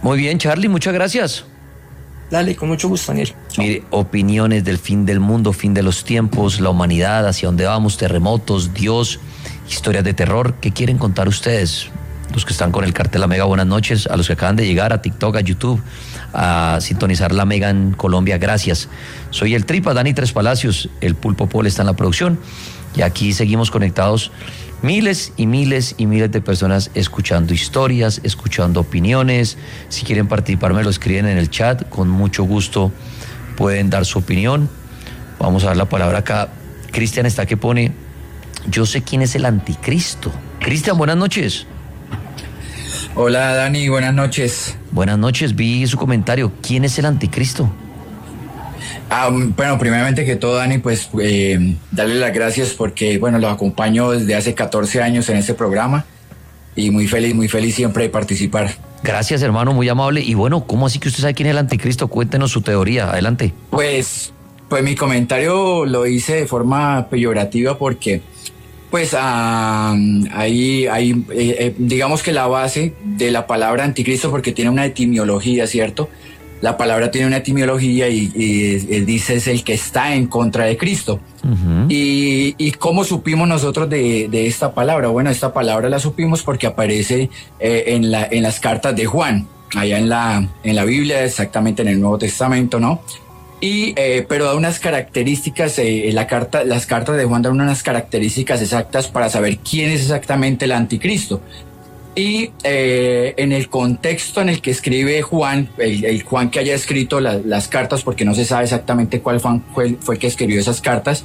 Muy bien, Charlie, muchas gracias. Dale, con mucho gusto, Daniel. Chao. Mire, opiniones del fin del mundo, fin de los tiempos, la humanidad, hacia dónde vamos, terremotos, Dios, historias de terror. ¿Qué quieren contar ustedes? Los que están con el cartel La Mega, buenas noches. A los que acaban de llegar a TikTok, a YouTube, a sintonizar La Mega en Colombia, gracias. Soy el Tripa, Dani Tres Palacios, el Pulpo Paul está en la producción y aquí seguimos conectados. Miles y miles y miles de personas escuchando historias, escuchando opiniones. Si quieren participar, me lo escriben en el chat. Con mucho gusto pueden dar su opinión. Vamos a dar la palabra acá. Cristian está que pone, yo sé quién es el anticristo. Cristian, buenas noches. Hola Dani, buenas noches. Buenas noches, vi su comentario. ¿Quién es el anticristo? Bueno, primeramente que todo, Dani, pues darle las gracias porque, bueno, los acompaño desde hace 14 años en este programa y muy feliz siempre de participar. Gracias, hermano, muy amable. Y bueno, ¿cómo así que usted sabe quién es el anticristo? Cuéntenos su teoría, adelante. Pues mi comentario lo hice de forma peyorativa porque, pues, digamos que la base de la palabra anticristo, porque tiene una etimología, ¿cierto? La palabra tiene una etimología y dice es el que está en contra de Cristo. Uh-huh. ¿Y cómo supimos nosotros de esta palabra? Bueno, esta palabra la supimos porque aparece en las cartas de Juan, allá en la Biblia, exactamente en el Nuevo Testamento, ¿no? Pero da unas características, las cartas de Juan dan unas características exactas para saber quién es exactamente el anticristo. Y en el contexto en el que escribe Juan, el Juan que haya escrito las cartas, porque no se sabe exactamente cuál fue el que escribió esas cartas,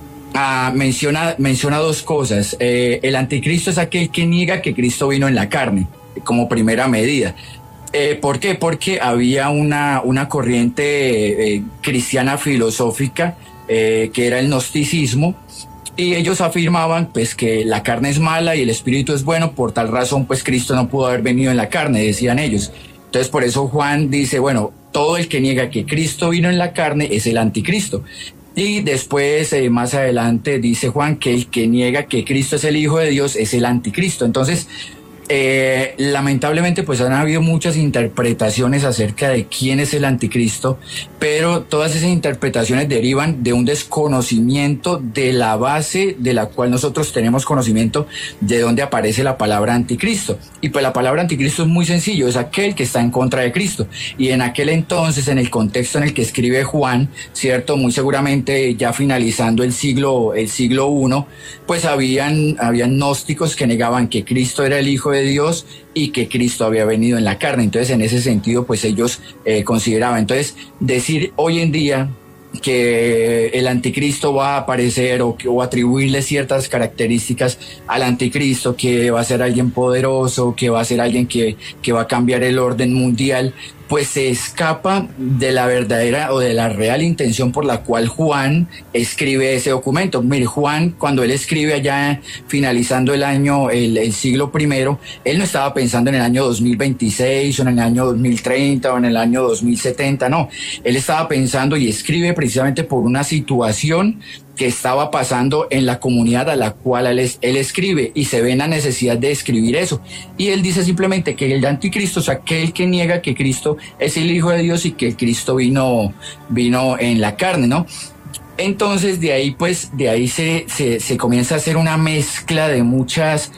menciona dos cosas. El anticristo es aquel que niega que Cristo vino en la carne, como primera medida. ¿Por qué? Porque había una corriente cristiana filosófica que era el gnosticismo, y ellos afirmaban pues que la carne es mala y el espíritu es bueno, por tal razón pues Cristo no pudo haber venido en la carne, decían ellos. Entonces por eso Juan dice, bueno, todo el que niega que Cristo vino en la carne es el anticristo. Y después, más adelante, dice Juan que el que niega que Cristo es el Hijo de Dios es el anticristo. Entonces, lamentablemente pues han habido muchas interpretaciones acerca de quién es el anticristo, pero todas esas interpretaciones derivan de un desconocimiento de la base de la cual nosotros tenemos conocimiento de dónde aparece la palabra anticristo. Y pues la palabra anticristo es muy sencillo, es aquel que está en contra de Cristo. Y en aquel entonces, en el contexto en el que escribe Juan, cierto, muy seguramente ya finalizando el siglo I, pues habían gnósticos que negaban que Cristo era el Hijo de Dios y que Cristo había venido en la carne. Entonces en ese sentido pues ellos consideraban. Entonces decir hoy en día que el anticristo va a aparecer o atribuirle ciertas características al anticristo, que va a ser alguien poderoso, que va a ser alguien que va a cambiar el orden mundial, pues se escapa de la verdadera o de la real intención por la cual Juan escribe ese documento. Mire, Juan, cuando él escribe allá finalizando el año, el siglo I, él no estaba pensando en el año 2026 o en el año 2030 o en el año 2070, no. Él estaba pensando y escribe precisamente por una situación que estaba pasando en la comunidad a la cual él escribe, y se ve en la necesidad de escribir eso. Y él dice simplemente que el anticristo es aquel que niega que Cristo es el Hijo de Dios y que el Cristo vino en la carne, ¿no? Entonces de ahí se comienza a hacer una mezcla de muchas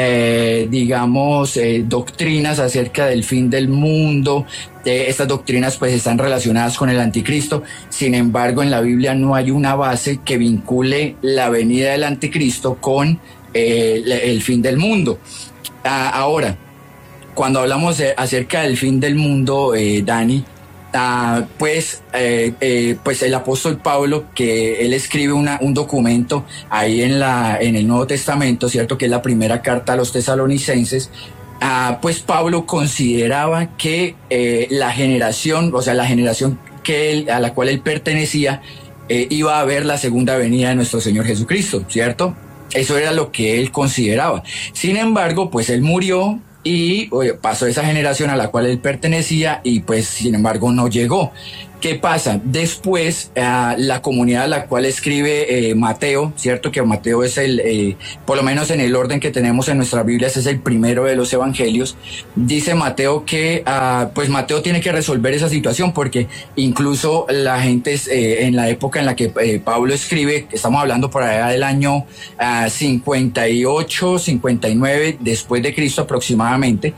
doctrinas acerca del fin del mundo. Estas doctrinas pues están relacionadas con el anticristo. Sin embargo, en la Biblia no hay una base que vincule la venida del anticristo con el fin del mundo. Ahora, cuando hablamos acerca del fin del mundo, Dani, pues el apóstol Pablo, que él escribe un documento ahí en el Nuevo Testamento, cierto, que es la primera carta a los tesalonicenses. Pues Pablo consideraba que la generación a la cual él pertenecía, iba a ver la segunda venida de nuestro Señor Jesucristo, ¿cierto? Eso era lo que él consideraba. Sin embargo, pues él murió y pasó esa generación a la cual él pertenecía y pues sin embargo no llegó. ¿Qué pasa? Después, la comunidad a la cual escribe Mateo, ¿cierto? Que Mateo es por lo menos en el orden que tenemos en nuestras Biblias, es el primero de los evangelios. Dice Mateo que, pues Mateo tiene que resolver esa situación porque incluso la gente, en la época en la que Pablo escribe, estamos hablando por allá del año 58, 59 después de Cristo aproximadamente,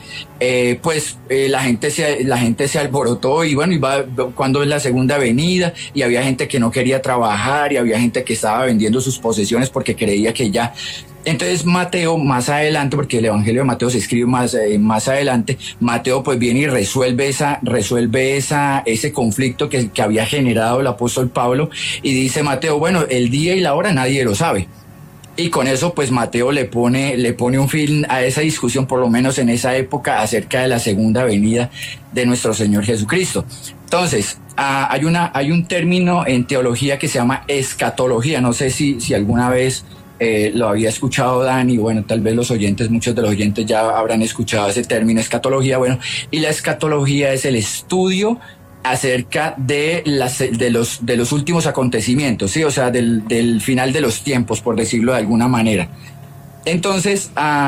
la gente se alborotó y bueno, cuando es la segunda venida, y había gente que no quería trabajar y había gente que estaba vendiendo sus posesiones porque creía que ya. Entonces Mateo más adelante, porque el Evangelio de Mateo se escribe más adelante, Mateo pues viene y resuelve ese conflicto que había generado el apóstol Pablo, y dice Mateo, bueno, el día y la hora nadie lo sabe. Y con eso, pues Mateo le pone un fin a esa discusión, por lo menos en esa época, acerca de la segunda venida de nuestro Señor Jesucristo. Entonces, hay un término en teología que se llama escatología. No sé si alguna vez lo había escuchado Dani, bueno, tal vez muchos de los oyentes ya habrán escuchado ese término, escatología. Bueno, y la escatología es el estudio acerca de los últimos acontecimientos, ¿sí? O sea, del final de los tiempos, por decirlo de alguna manera. Entonces,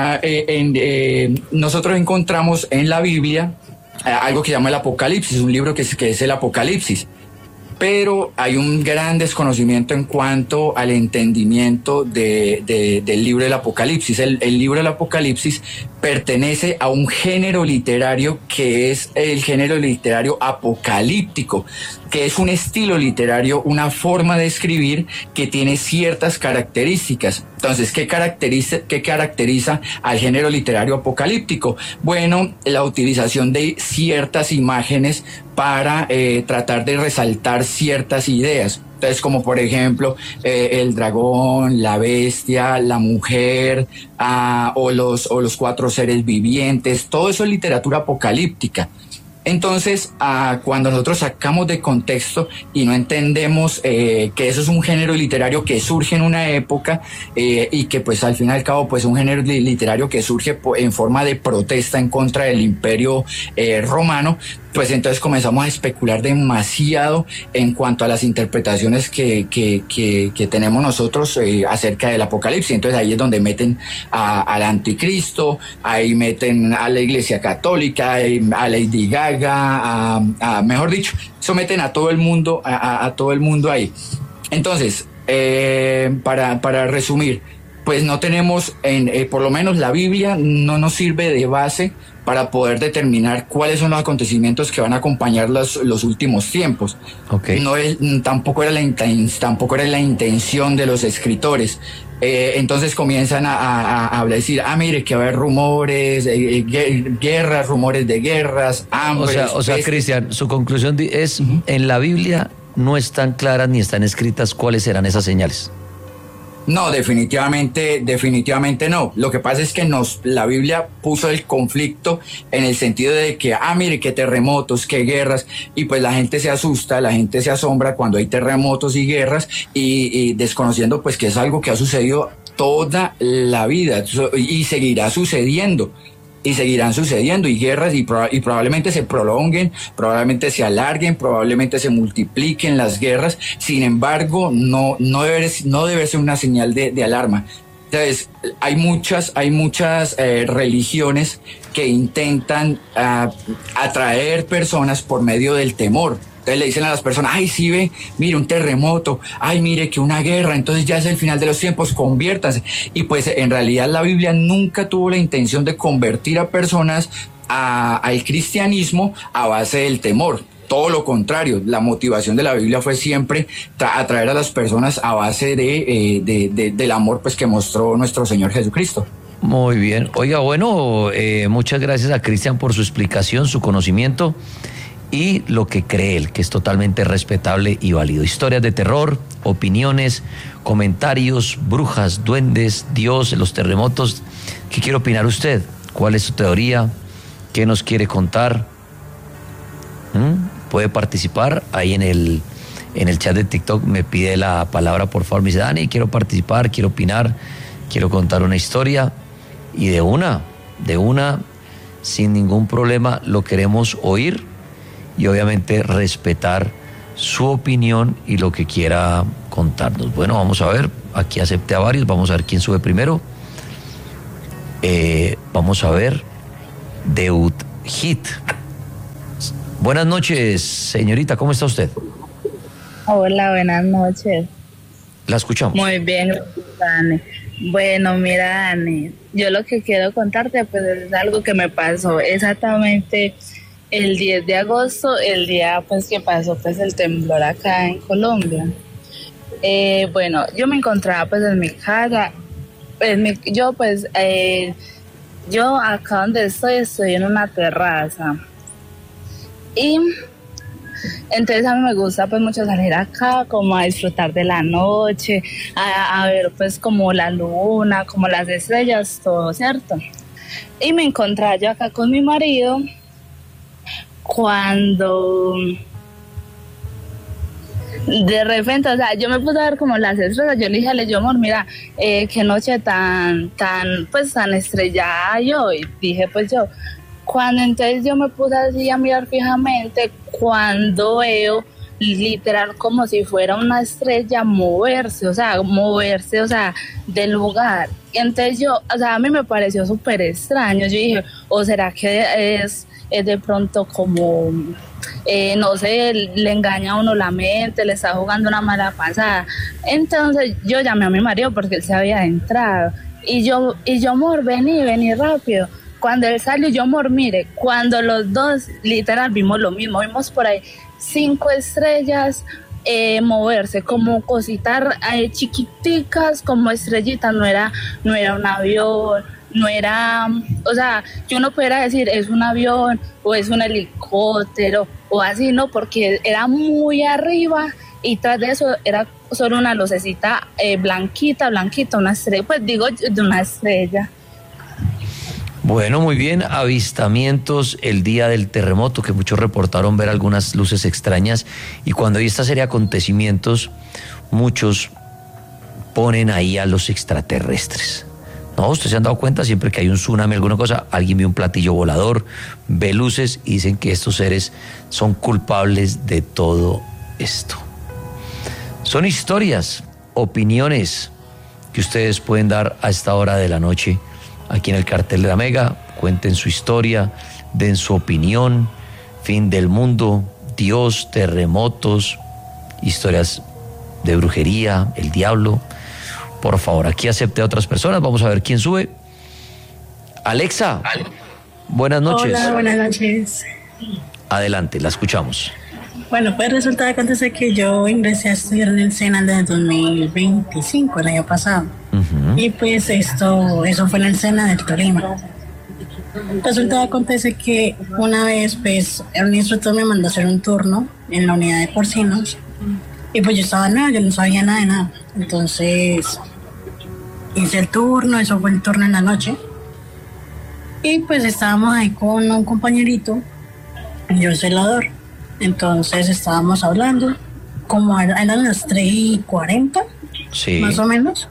nosotros encontramos en la Biblia algo que se llama el Apocalipsis, un libro que es el Apocalipsis. Pero hay un gran desconocimiento en cuanto al entendimiento del libro del Apocalipsis. El libro del Apocalipsis pertenece a un género literario que es el género literario apocalíptico, que es un estilo literario, una forma de escribir que tiene ciertas características. Entonces, ¿qué caracteriza al género literario apocalíptico? Bueno, la utilización de ciertas imágenes para tratar de resaltar ciertas ideas. Entonces, como por ejemplo, el dragón, la bestia, la mujer, o los 4 seres vivientes, todo eso es literatura apocalíptica. Entonces, cuando nosotros sacamos de contexto y no entendemos que eso es un género literario que surge en una época y que pues al fin y al cabo pues un género literario que surge en forma de protesta en contra del Imperio Romano, pues entonces comenzamos a especular demasiado en cuanto a las interpretaciones que tenemos nosotros acerca del Apocalipsis. Entonces ahí es donde meten al anticristo, ahí meten a la Iglesia Católica, a Lady Gaga, mejor dicho, someten a todo el mundo, a todo el mundo ahí. Entonces, para resumir, pues no tenemos, por lo menos la Biblia no nos sirve de base para poder determinar cuáles son los acontecimientos que van a acompañar los últimos tiempos. Okay. Tampoco era la intención de los escritores. Entonces comienzan a decir, mire, que va a haber rumores, guerras, rumores de guerras, hambre. O sea, Cristian, su conclusión es, en la Biblia no están claras ni están escritas cuáles serán esas señales. No, definitivamente no. Lo que pasa es que la Biblia puso el conflicto en el sentido de que, mire, que terremotos, que guerras, y pues la gente se asusta, la gente se asombra cuando hay terremotos y guerras, y desconociendo pues que es algo que ha sucedido toda la vida y seguirá sucediendo. Y seguirán sucediendo, y guerras, y probablemente se prolonguen, probablemente se alarguen, probablemente se multipliquen las guerras. Sin embargo, no debe ser una señal de alarma. Entonces, hay muchas religiones que intentan atraer personas por medio del temor. Entonces le dicen a las personas, sí ve, mire un terremoto, mire que una guerra, entonces ya es el final de los tiempos, conviértanse. Y pues en realidad la Biblia nunca tuvo la intención de convertir a personas al cristianismo a base del temor. Todo lo contrario, la motivación de la Biblia fue siempre atraer a las personas a base del amor pues que mostró nuestro Señor Jesucristo. Muy bien. Oiga, bueno, muchas gracias a Cristian por su explicación, su conocimiento y lo que cree él, que es totalmente respetable y válido. Historias de terror, opiniones, comentarios, brujas, duendes, Dios, los terremotos. ¿Qué quiere opinar usted? ¿Cuál es su teoría? ¿Qué nos quiere contar? Puede participar ahí en el chat de TikTok. Me pide la palabra, por favor. Me dice, Dani, quiero participar, quiero opinar, quiero contar una historia. Y de una, sin ningún problema, lo queremos oír y obviamente respetar su opinión y lo que quiera contarnos. Bueno, vamos a ver, aquí acepté a varios, vamos a ver quién sube primero. Vamos a ver, Deut Hit. Buenas noches, señorita, ¿cómo está usted? Hola, buenas noches. La escuchamos. Muy bien, Dani. Bueno, mira, Dani, yo lo que quiero contarte pues es algo que me pasó exactamente el 10 de agosto, el día pues que pasó pues el temblor acá en Colombia. Bueno, yo me encontraba pues en mi casa, yo acá donde estoy en una terraza y entonces a mí me gusta pues mucho salir acá como a disfrutar de la noche, a ver pues como la luna, como las estrellas, todo, ¿cierto? Y me encontraba yo acá con mi marido cuando de repente, o sea, yo me puse a ver como las estrellas, yo le dije a yo, amor, mira, qué noche tan estrellada hay hoy, dije pues yo. Cuando entonces yo me puse así a mirar fijamente, cuando veo literal como si fuera una estrella moverse, del lugar. Y entonces yo, o sea, a mí me pareció súper extraño. Yo dije, o será que es de pronto como, no sé, le engaña a uno la mente, le está jugando una mala pasada. Entonces yo llamé a mi marido porque él se había entrado. Y yo, amor, vení rápido. Cuando él salió, yo, amor, mire, cuando los dos literal vimos lo mismo, vimos por ahí 5 estrellas moverse, como cositas chiquiticas, como estrellitas, no era un avión, no era, o sea, yo no pudiera decir es un avión o es un helicóptero o así, no, porque era muy arriba y tras de eso era solo una lucecita blanquita, una estrella, pues digo, de una estrella. Bueno, muy bien, avistamientos el día del terremoto, que muchos reportaron ver algunas luces extrañas, y cuando hay esta serie de acontecimientos, muchos ponen ahí a los extraterrestres. ¿No? ¿Ustedes se han dado cuenta? Siempre que hay un tsunami, alguna cosa, alguien ve un platillo volador, ve luces y dicen que estos seres son culpables de todo esto. Son historias, opiniones que ustedes pueden dar a esta hora de la noche aquí en el Cartel de la Mega. Cuenten su historia, den su opinión, fin del mundo, Dios, terremotos, historias de brujería, el diablo. Por favor, aquí acepte a otras personas. Vamos a ver quién sube. Alexa, buenas noches. Hola, buenas noches. Adelante, la escuchamos. Bueno, pues resulta que acontece que yo ingresé a estudiar en el SENA desde 2025, el año pasado. Y pues eso fue en el SENA del Tolima. Resulta que acontece que una vez, pues, un instructor me mandó a hacer un turno en la unidad de porcinos. Y pues yo estaba nueva, yo no sabía nada de nada. Entonces hice el turno, eso fue el turno en la noche. Y pues estábamos ahí con un compañerito, yo el celador. Entonces estábamos hablando, como eran las 3:40, sí, más o menos.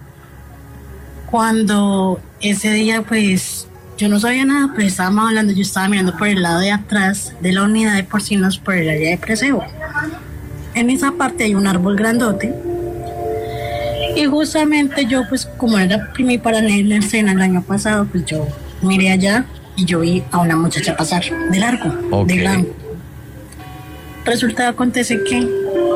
Cuando ese día, pues, yo no sabía nada, pues estábamos hablando, yo estaba mirando por el lado de atrás de la unidad de porcinos, por el área de preseo. En esa parte hay un árbol grandote. Y justamente yo, pues, como era mi paralela en el SENA el año pasado, pues yo miré allá y yo vi a una muchacha pasar de largo, de blanco. Resulta, acontece que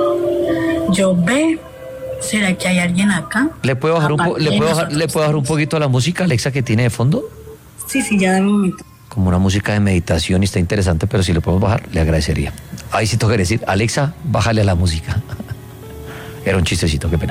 yo ve, ¿será que hay alguien acá? ¿Le puedo bajar un poquito la música, Alexa, que tiene de fondo? Sí, ya de un momento. Como una música de meditación y está interesante, pero si le podemos bajar, le agradecería. Ahí sí tengo que decir, Alexa, bájale a la música. Era un chistecito, qué pena.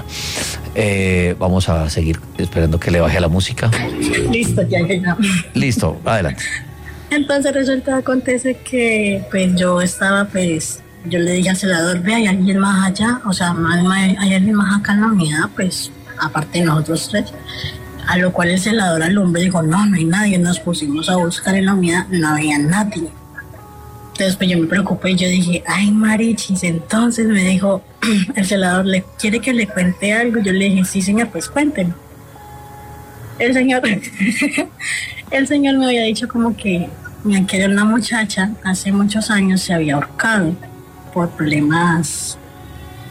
Vamos a seguir esperando que le baje a la música. Listo, ya. Listo, adelante. Entonces resulta, acontece que pues yo estaba, pues, yo le dije al celador, ve, hay alguien más allá, o sea, hay alguien más acá en la unidad, pues, aparte de nosotros 3. A lo cual el celador al hombre dijo, no hay nadie. Nos pusimos a buscar en la unidad, no había nadie. Entonces pues yo me preocupé y yo dije, ay, marichis. Entonces me dijo el celador, ¿le quiere que le cuente algo? Yo le dije, sí, señor, pues cuénteme. El señor me había dicho como que una muchacha hace muchos años se había ahorcado por problemas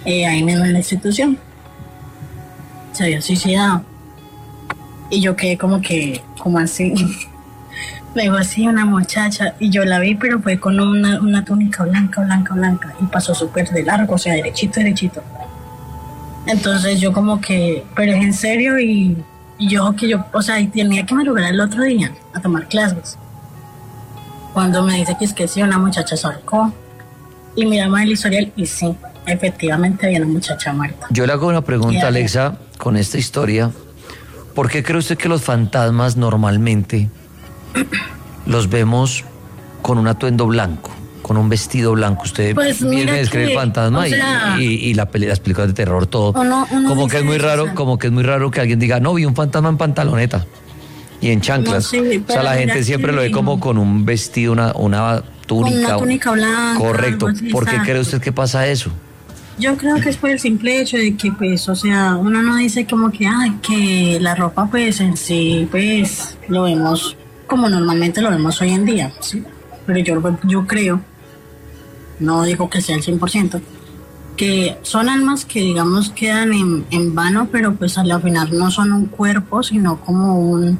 ahí mismo en la institución. Se había suicidado. Y yo quedé como así. Luego así una muchacha, y yo la vi, pero fue con una túnica blanca, y pasó súper de largo, o sea, derechito. Entonces yo pero es en serio, y yo, o sea, y tenía que madrugar el otro día a tomar clases. Cuando me dice que es que sí, una muchacha se ahorcó, y miramos el historial, y sí, efectivamente había una muchacha muerta. Yo le hago una pregunta, Alexa, con esta historia. ¿Por qué cree usted que los fantasmas normalmente los vemos con un atuendo blanco, con un vestido blanco? Usted pues bien me describe el fantasma, o sea, y las películas de terror, todo. Como que es muy raro que alguien diga, no, vi un fantasma en pantaloneta y en chanclas. No, sí, o sea, la gente siempre lo ve como con un vestido, una túnica. Una túnica blanca. Correcto. ¿Por qué cree usted que pasa eso? Yo creo que es por el simple hecho de que, pues, o sea, uno no dice como que, que la ropa, pues, en sí, pues, lo vemos como normalmente lo vemos hoy en día, ¿sí? Pero yo creo, no digo que sea el 100%, que son almas que, digamos, quedan en vano, pero pues al final no son un cuerpo, sino como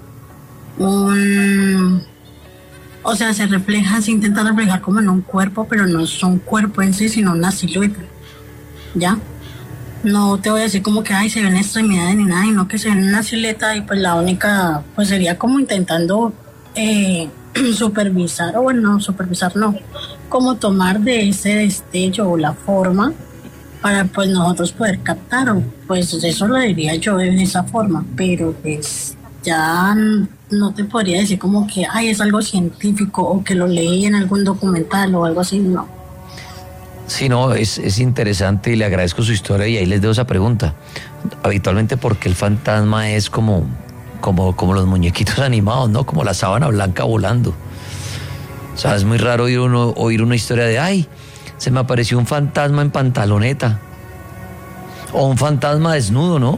o sea, se intenta reflejar como en un cuerpo, pero no son cuerpo en sí, sino una silueta. ¿Ya? No te voy a decir como que se ven extremidades ni nada, sino que se ven una silueta, y pues la única, pues sería como intentando supervisar no, como tomar de ese destello o la forma para pues nosotros poder captar, o pues eso lo diría yo de esa forma, pero pues ya no te podría decir como que es algo científico o que lo leí en algún documental o algo así, no. Sí, no, es interesante y le agradezco su historia, y ahí les dejo esa pregunta. Habitualmente, ¿por qué el fantasma es como los muñequitos animados, ¿no? Como la sábana blanca volando. O sea, es muy raro oír una historia de, se me apareció un fantasma en pantaloneta. O un fantasma desnudo, ¿no?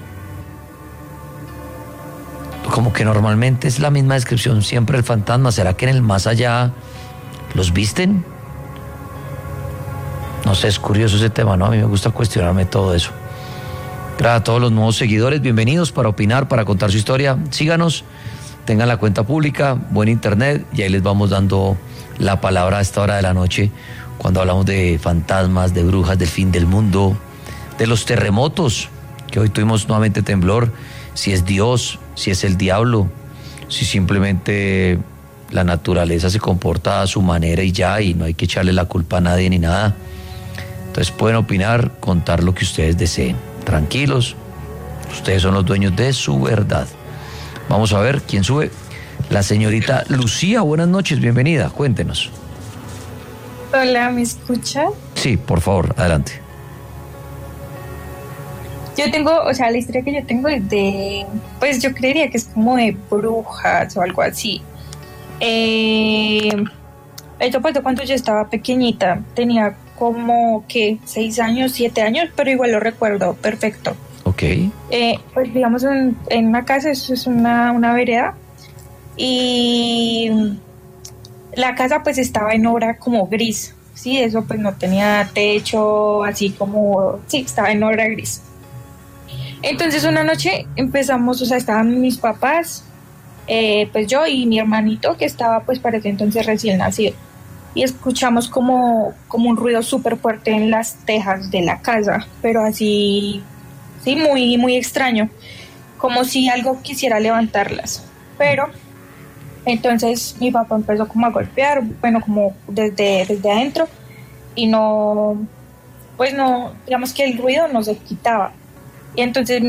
Como que normalmente es la misma descripción siempre el fantasma. ¿Será que en el más allá los visten? No sé, es curioso ese tema, ¿no? A mí me gusta cuestionarme todo eso. Gracias a todos los nuevos seguidores, bienvenidos para opinar, para contar su historia. Síganos, tengan la cuenta pública, buen internet, y ahí les vamos dando la palabra a esta hora de la noche, cuando hablamos de fantasmas, de brujas, del fin del mundo, de los terremotos, que hoy tuvimos nuevamente temblor, si es Dios, si es el diablo, si simplemente la naturaleza se comporta a su manera y ya, y no hay que echarle la culpa a nadie ni nada. Entonces pueden opinar, contar lo que ustedes deseen. Tranquilos, ustedes son los dueños de su verdad. Vamos a ver quién sube. La señorita Lucía, buenas noches, bienvenida, cuéntenos. Hola, ¿me escucha? Sí, por favor, adelante. Yo tengo, la historia que yo tengo es pues yo creería que es como de brujas o algo así. Esto pasó cuando yo estaba pequeñita, tenía como 6 años, 7 años, pero igual lo recuerdo perfecto. Ok. Pues digamos en una casa, eso es una vereda, y la casa pues estaba en obra como gris, sí, eso pues no tenía techo, así como, sí, estaba en obra gris. Entonces una noche empezamos, estaban mis papás, pues yo y mi hermanito, que estaba pues para ese entonces recién nacido, y escuchamos como un ruido súper fuerte en las tejas de la casa, pero así, sí, muy, muy extraño, como si algo quisiera levantarlas. Pero entonces mi papá empezó como a golpear, bueno, como desde adentro, y no, pues no, digamos que el ruido no se quitaba. Y entonces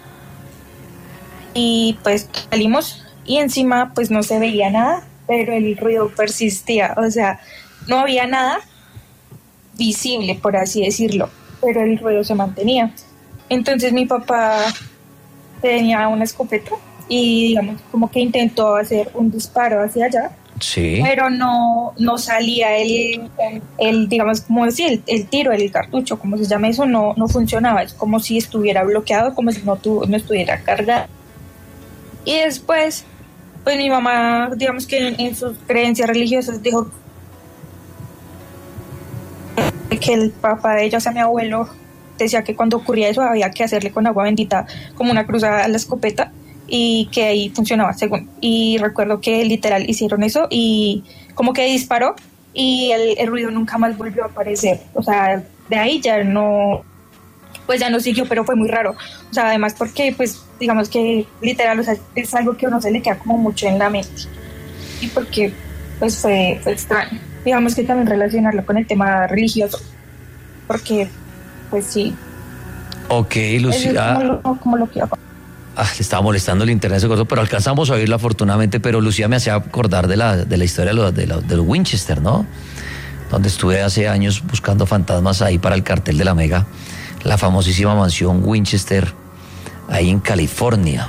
y pues salimos, y encima pues no se veía nada, pero el ruido persistía, no había nada visible, por así decirlo, pero el ruido se mantenía. Entonces mi papá tenía una escopeta y digamos como que intentó hacer un disparo hacia allá, sí, pero no salía el digamos, como decir, el tiro, el cartucho, como se llama eso, no funcionaba, es como si estuviera bloqueado, como si no estuviera cargado. Y después, pues mi mamá, digamos que en sus creencias religiosas, dijo que el papá de ella, mi abuelo, decía que cuando ocurría eso había que hacerle con agua bendita como una cruz a la escopeta y que ahí funcionaba según. Y recuerdo que literal hicieron eso y como que disparó y el ruido nunca más volvió a aparecer. O sea, de ahí ya no, pues ya no siguió, pero fue muy raro. O sea, además porque pues digamos que literal, o sea, es algo que a uno se le queda como mucho en la mente. Y porque pues fue extraño. Digamos que también relacionarlo con el tema religioso. Porque pues sí. Ok, Lucía. Como lo que iba a contar. Le estaba molestando el internet ese cosa, pero alcanzamos a oírla afortunadamente. Pero Lucía me hacía acordar de la historia de los Winchester, ¿no? Donde estuve hace años buscando fantasmas ahí para el cartel de la Mega, la famosísima mansión Winchester, ahí en California.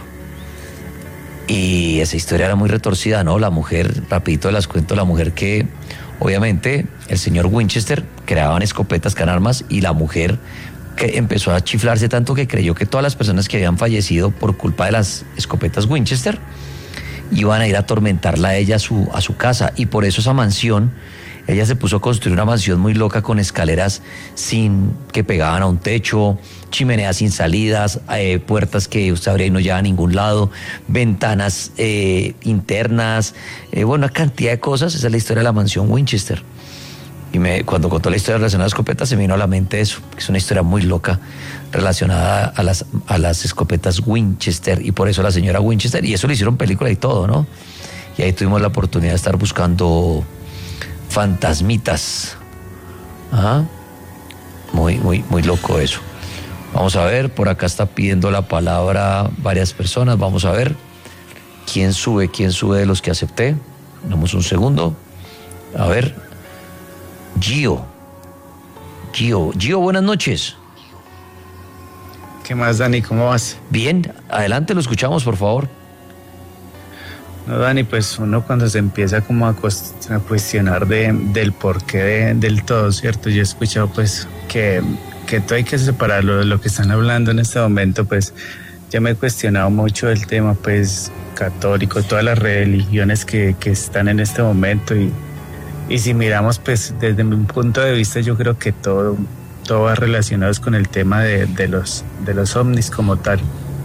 Y esa historia era muy retorcida, ¿no? La mujer, rapidito les cuento, la mujer que, obviamente, el señor Winchester creaban escopetas con armas y la mujer que empezó a chiflarse tanto que creyó que todas las personas que habían fallecido por culpa de las escopetas Winchester iban a ir a atormentarla a ella a su casa, y por eso esa mansión, ella se puso a construir una mansión muy loca con escaleras que pegaban a un techo, chimeneas sin salidas, puertas que usted abría y no llevaba a ningún lado, ventanas internas, una cantidad de cosas. Esa es la historia de la mansión Winchester. Y cuando contó la historia relacionada a las escopetas se me vino a la mente eso, que es una historia muy loca relacionada a las escopetas Winchester, y por eso la señora Winchester, y eso le hicieron película y todo, ¿no? Y ahí tuvimos la oportunidad de estar buscando fantasmitas. Ajá. Muy, muy, muy loco eso. Vamos a ver, por acá está pidiendo la palabra varias personas. Vamos a ver quién sube de los que acepté. Damos un segundo. A ver. Gio, buenas noches. ¿Qué más, Dani? ¿Cómo vas? Bien, adelante, lo escuchamos, por favor. No, Dani, pues uno cuando se empieza como a cuestionar del porqué del todo, ¿cierto? Yo he escuchado pues que todo hay que separarlo de lo que están hablando en este momento. Pues ya me he cuestionado mucho el tema pues católico, todas las religiones que están en este momento, y si miramos pues desde mi punto de vista, yo creo que todo va relacionado con el tema de los ovnis como tal,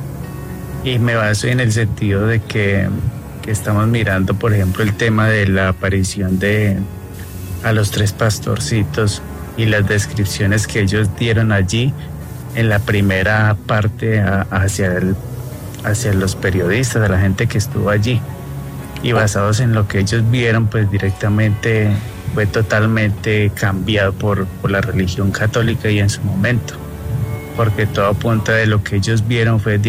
y me baso en el sentido de que estamos mirando, por ejemplo, el tema de la aparición a los 3 pastorcitos y las descripciones que ellos dieron allí en la primera parte hacia los periodistas, a la gente que estuvo allí, y basados en lo que ellos vieron, pues directamente fue totalmente cambiado por la religión católica y en su momento, porque todo apunta de lo que ellos vieron fue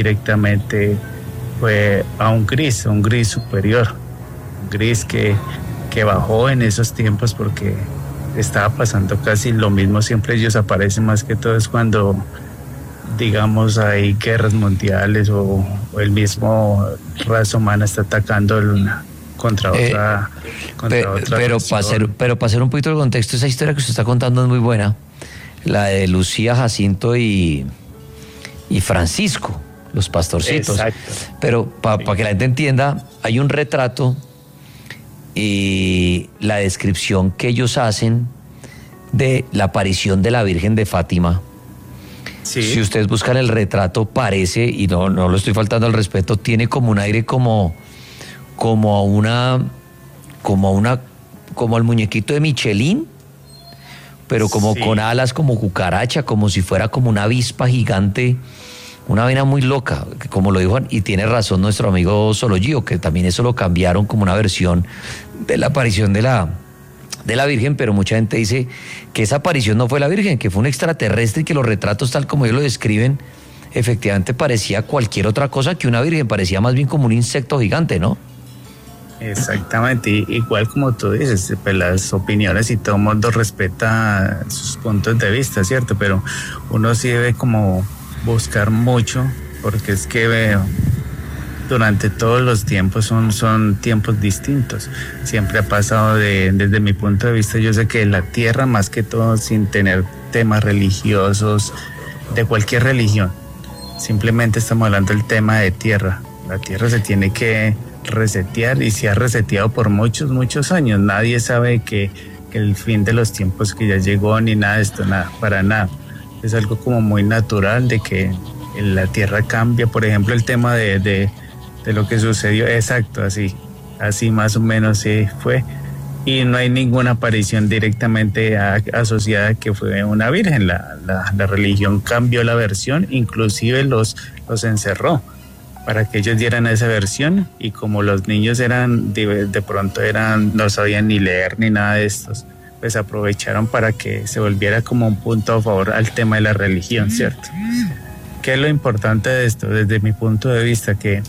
a un gris superior, un gris que bajó en esos tiempos porque estaba pasando casi lo mismo. Siempre ellos aparecen más que todo es cuando, digamos, hay guerras mundiales o el mismo raza humana está atacando contra otra. Pero para hacer un poquito el contexto, esa historia que usted está contando es muy buena, la de Lucía, Jacinto y Francisco, los pastorcitos. Exacto. Pero para que la gente entienda, hay un retrato y la descripción que ellos hacen de la aparición de la Virgen de Fátima. Sí. Si ustedes buscan el retrato, parece, y no lo estoy faltando al respeto, tiene como un aire como el muñequito de Michelin, pero como sí, con alas como cucaracha, como si fuera como una avispa gigante, una vaina muy loca, como lo dijo, y tiene razón nuestro amigo Sologgio, que también eso lo cambiaron como una versión de la aparición de la Virgen, pero mucha gente dice que esa aparición no fue la Virgen, que fue un extraterrestre, y que los retratos tal como ellos lo describen, efectivamente parecía cualquier otra cosa que una Virgen, parecía más bien como un insecto gigante, ¿no? Exactamente, igual como tú dices, pues las opiniones y todo el mundo respeta sus puntos de vista, ¿cierto? Pero uno sí debe como buscar mucho, porque es que durante todos los tiempos son tiempos distintos. Siempre ha pasado desde mi punto de vista, yo sé que la Tierra, más que todo, sin tener temas religiosos de cualquier religión, simplemente estamos hablando del tema de Tierra. La Tierra se tiene que resetear y se ha reseteado por muchos años. Nadie sabe que el fin de los tiempos que ya llegó, ni nada de esto, nada, para nada. es algo como muy natural de que la tierra cambia. Por ejemplo, el tema de lo que sucedió, exacto, así más o menos sí fue. Y no hay ninguna aparición directamente asociada que fue una virgen. La religión cambió la versión, inclusive los encerró para que ellos dieran esa versión, y como los niños eran de pronto no sabían ni leer ni nada de estos, pues aprovecharon para que se volviera como un punto a favor al tema de la religión, ¿cierto? ¿Qué es lo importante de esto? Desde mi punto de vista, que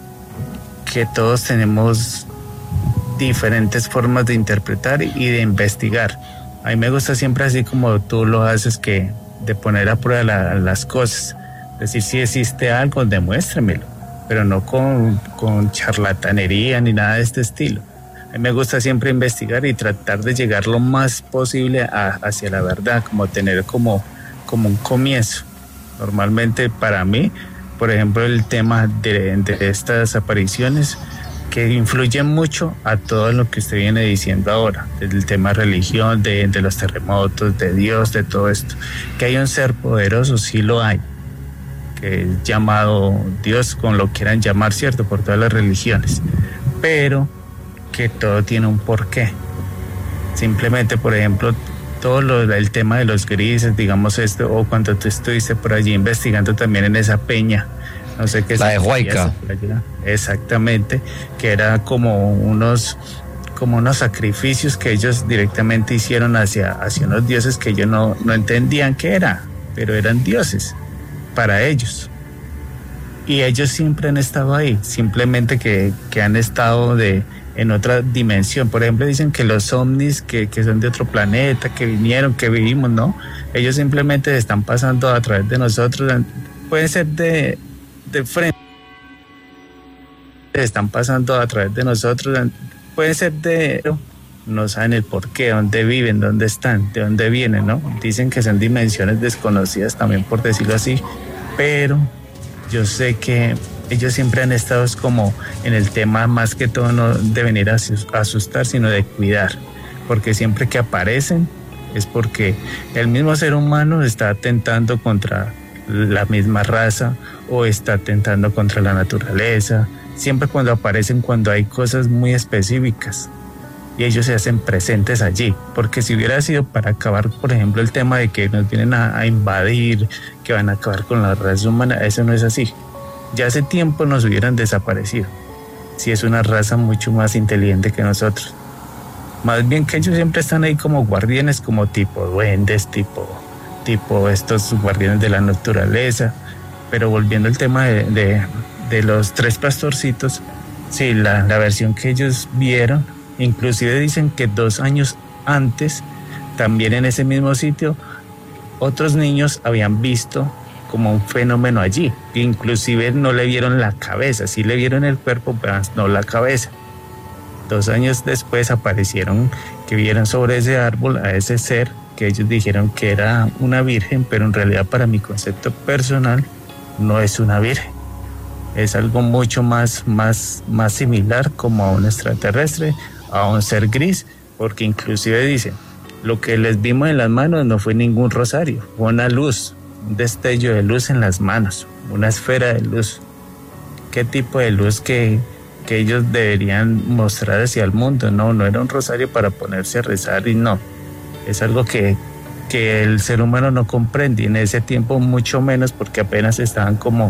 todos tenemos diferentes formas de interpretar y de investigar. A mí me gusta siempre, así como tú lo haces, que de poner a prueba las cosas. Es decir, si existe algo, demuéstremelo, pero no con charlatanería ni nada de este estilo. A mí me gusta siempre investigar y tratar de llegar lo más posible hacia la verdad, como tener como un comienzo. Normalmente para mí, por ejemplo, el tema de estas apariciones, que influyen mucho a todo lo que usted viene diciendo ahora, del tema religión, de los terremotos, de Dios, de todo esto. Que hay un ser poderoso, sí lo hay, que es llamado Dios, como lo quieran llamar, ¿cierto?, por todas las religiones, pero que todo tiene un porqué. Simplemente, por ejemplo, el tema de los grises, digamos esto, o cuando tú estuviste por allí investigando también en esa peña, no sé qué. La de Huayca. Exactamente, que era como unos sacrificios que ellos directamente hicieron hacia unos dioses que ellos no entendían qué era, pero eran dioses para ellos. Y ellos siempre han estado ahí, simplemente que han estado en otra dimensión. Por ejemplo, dicen que los ovnis que son de otro planeta, que vinieron, que vivimos, ¿no? Ellos simplemente están pasando a través de nosotros. Puede ser de frente, están pasando a través de nosotros, puede ser no saben el por qué, dónde viven, dónde están, de dónde vienen, ¿no? Dicen que son dimensiones desconocidas también, por decirlo así, pero yo sé que ellos siempre han estado como en el tema, más que todo, no de venir a asustar, sino de cuidar, porque siempre que aparecen es porque el mismo ser humano está atentando contra la misma raza o está atentando contra la naturaleza. Siempre cuando aparecen, cuando hay cosas muy específicas, y ellos se hacen presentes allí, porque si hubiera sido para acabar, por ejemplo, el tema de que nos vienen a invadir, que van a acabar con la raza humana, eso no es así. Ya hace tiempo nos hubieran desaparecido, si es una raza mucho más inteligente que nosotros. Más bien que ellos siempre están ahí como guardianes, como tipo duendes, tipo estos guardianes de la naturaleza. Pero volviendo al tema de los tres pastorcitos, sí, la versión que ellos vieron, inclusive dicen que 2 años antes, también en ese mismo sitio, otros niños habían visto como un fenómeno allí, que inclusive no le vieron la cabeza, sí le vieron el cuerpo, pero no la cabeza. 2 años después aparecieron que vieron sobre ese árbol a ese ser que ellos dijeron que era una virgen, pero en realidad, para mi concepto personal, no es una virgen. Es algo mucho más similar como a un extraterrestre, a un ser gris, porque inclusive dicen, lo que les vimos en las manos no fue ningún rosario, fue una luz, un destello de luz en las manos, una esfera de luz. ¿Qué tipo de luz que ellos deberían mostrar hacia el mundo? No era un rosario para ponerse a rezar, y no. Es algo que el ser humano no comprende, y en ese tiempo mucho menos, porque apenas estaban como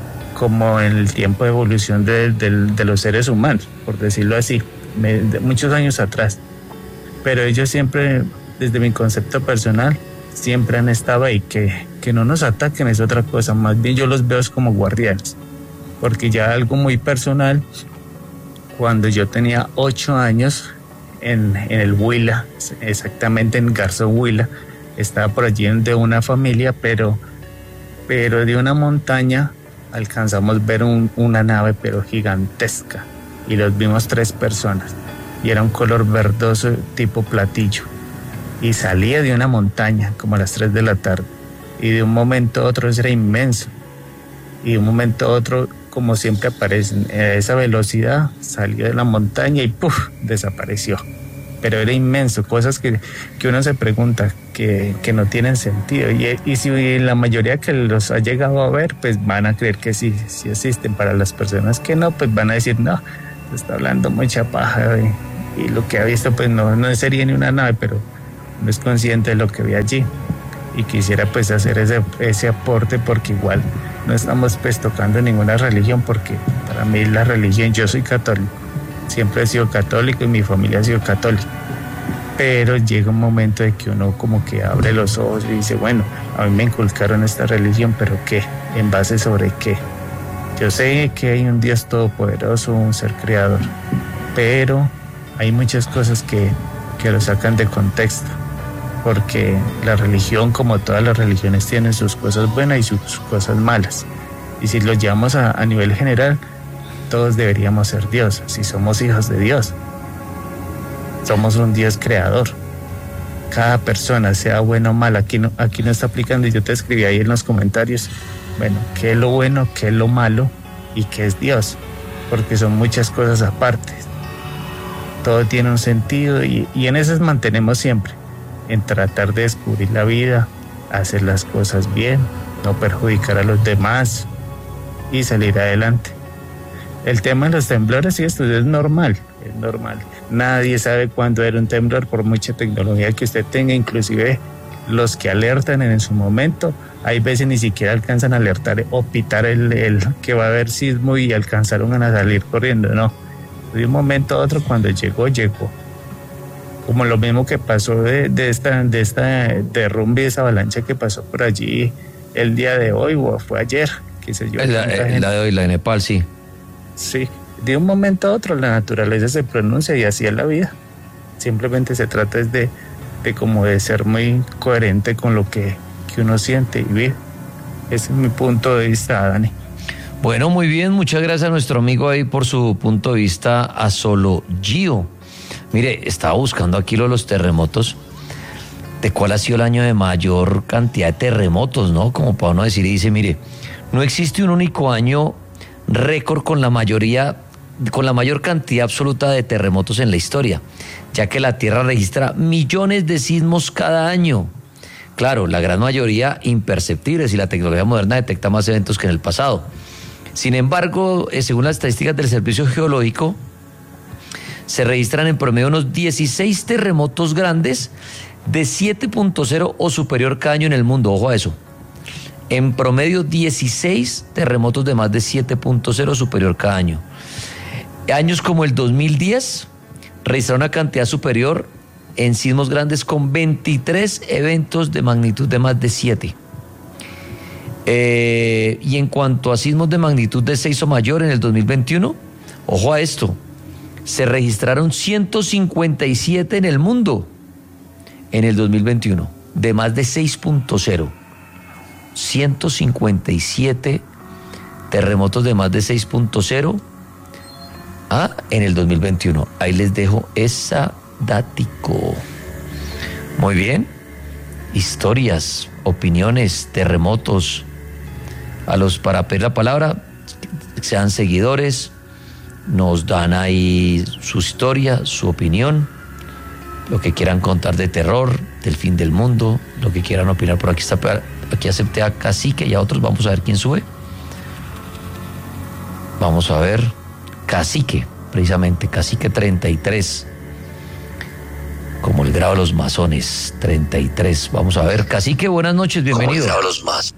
en el tiempo de evolución de los seres humanos, por decirlo así, de muchos años atrás. Pero ellos siempre, desde mi concepto personal, siempre han estado ahí. Que no nos ataquen es otra cosa, más bien yo los veo como guardianes, porque ya algo muy personal, cuando yo tenía 8 años, en el Huila, exactamente en Garzón, Huila, estaba por allí de una familia, pero de una montaña alcanzamos a ver una nave, pero gigantesca, y los vimos 3 personas, y era un color verdoso tipo platillo, y salía de una montaña como a las 3 de la tarde, y de un momento a otro era inmenso, y de un momento a otro, como siempre aparecen, a esa velocidad, salió de la montaña y ¡puf!, desapareció. Pero era inmenso, cosas que uno se pregunta, que no tienen sentido. Y si la mayoría que los ha llegado a ver, pues van a creer que sí existen. Para las personas que no, pues van a decir, no, está hablando mucha paja. Y lo que ha visto, pues no sería ni una nave, pero no es consciente de lo que ve allí. Y quisiera pues hacer ese aporte, porque igual no estamos pues tocando ninguna religión, porque para mí la religión, yo soy católico, siempre he sido católico y mi familia ha sido católica. Pero llega un momento de que uno como que abre los ojos y dice, bueno, a mí me inculcaron esta religión, pero ¿qué? ¿En base sobre qué? Yo sé que hay un Dios todopoderoso, un ser creador, pero hay muchas cosas que lo sacan de contexto, porque la religión, como todas las religiones, tiene sus cosas buenas y sus cosas malas. Y si lo llevamos a nivel general, todos deberíamos ser Dios, si somos hijos de Dios. Somos un Dios creador. Cada persona, sea buena o mala, aquí no está aplicando. Y yo te escribí ahí en los comentarios, bueno, qué es lo bueno, qué es lo malo y qué es Dios, porque son muchas cosas aparte. Todo tiene un sentido y en eso nos mantenemos siempre, en tratar de descubrir la vida, hacer las cosas bien, no perjudicar a los demás y salir adelante. El tema de los temblores y esto es normal. Nadie sabe cuándo era un temblor, por mucha tecnología que usted tenga, inclusive los que alertan en su momento, hay veces ni siquiera alcanzan a alertar o pitar el que va a haber sismo y alcanzaron a salir corriendo, no. De un momento a otro, cuando llegó. Como lo mismo que pasó de esta derrumbe, esa avalancha que pasó por allí el día de hoy o fue ayer, qué sé yo. La de hoy, la de Nepal, sí. Sí, de un momento a otro la naturaleza se pronuncia y así es la vida. Simplemente se trata de como de ser muy coherente con lo que uno siente y vive. Ese es mi punto de vista, Dani. Bueno, muy bien, muchas gracias a nuestro amigo ahí por su punto de vista, a Solo Gio. Mire, estaba buscando aquí los terremotos, de cuál ha sido el año de mayor cantidad de terremotos, ¿no? Como para uno decir, y dice, mire, no existe un único año récord con la mayor cantidad absoluta de terremotos en la historia, ya que la Tierra registra millones de sismos cada año. Claro, la gran mayoría imperceptibles y la tecnología moderna detecta más eventos que en el pasado. Sin embargo, según las estadísticas del Servicio Geológico, se registran en promedio unos 16 terremotos grandes de 7.0 o superior cada año en el mundo. Ojo a eso. En promedio 16 terremotos de más de 7.0 superior cada año. Años como el 2010 registraron una cantidad superior en sismos grandes con 23 eventos de magnitud de más de 7. Y en cuanto a sismos de magnitud de 6 o mayor en el 2021, ojo a esto, se registraron 157 en el mundo en el 2021, de más de 6.0. 157 terremotos de más de 6.0 en el 2021. Ahí les dejo esa dático. Muy bien. Historias, opiniones, terremotos. Para pedir la palabra, sean seguidores, nos dan ahí su historia, su opinión, lo que quieran contar de terror, del fin del mundo, lo que quieran opinar. Por aquí acepté a Cacique y a otros. Vamos a ver quién sube. Vamos a ver. Cacique, precisamente, Cacique 33. Como el grado de los masones, 33. Vamos a ver. Cacique, buenas noches, bienvenido. Como el grado de los masones.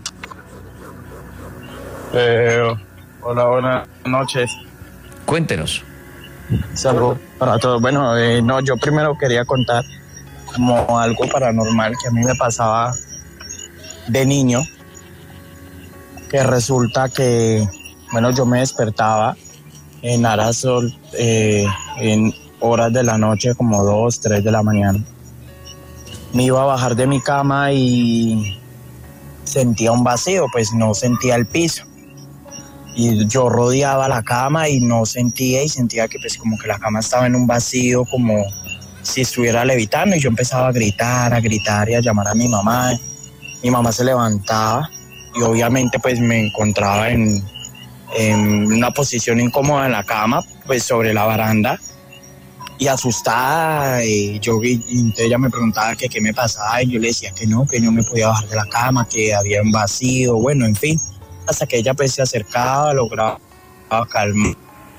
Hola, buenas noches. Cuéntenos. Saludos para todos. Bueno, yo primero quería contar como algo paranormal que a mí me pasaba de niño, que resulta que, bueno, yo me despertaba en Arasol, en horas de la noche, como 2, 3 de la mañana. Me iba a bajar de mi cama y sentía un vacío, pues no sentía el piso. Y yo rodeaba la cama y no sentía, y sentía que pues como que la cama estaba en un vacío, como si estuviera levitando, y yo empezaba a gritar y a llamar a mi mamá. Mi mamá se levantaba y obviamente pues me encontraba en una posición incómoda en la cama, pues sobre la baranda, y asustada, y entonces ella me preguntaba que qué me pasaba y yo le decía que no me podía bajar de la cama, que había un vacío, bueno, en fin, hasta que ella pues se acercaba, lograba calmar.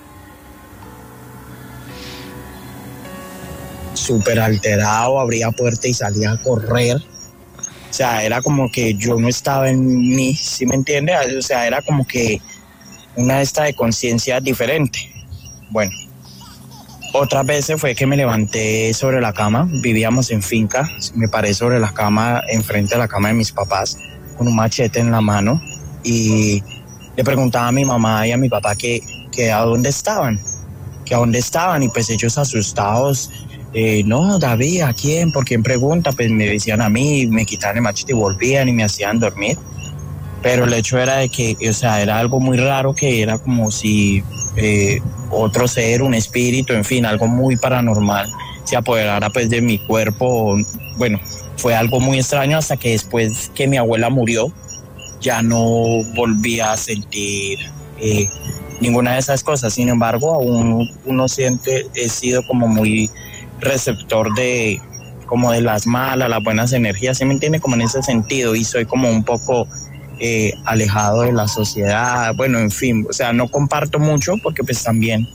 Súper alterado, abría puerta y salía a correr. O sea, era como que yo no estaba en mí, ¿sí me entiende? O sea, era como que una de conciencia diferente. Bueno, otras veces fue que me levanté sobre la cama, vivíamos en finca, me paré sobre la cama, enfrente de la cama de mis papás, con un machete en la mano, y le preguntaba a mi mamá y a mi papá que a dónde estaban, y pues ellos asustados, no, David, ¿a quién? ¿Por quién pregunta? Pues me decían a mí, me quitaban el machete y volvían y me hacían dormir. Pero el hecho era de que, o sea, era algo muy raro, que era como si otro ser, un espíritu, en fin, algo muy paranormal se apoderara pues de mi cuerpo. Bueno, fue algo muy extraño hasta que después que mi abuela murió, ya no volví a sentir ninguna de esas cosas. Sin embargo, aún uno siente, he sido como muy receptor de las malas, las buenas energías, ¿sí me entiende? Como en ese sentido, y soy como un poco alejado de la sociedad, bueno, en fin, o sea, no comparto mucho porque pues también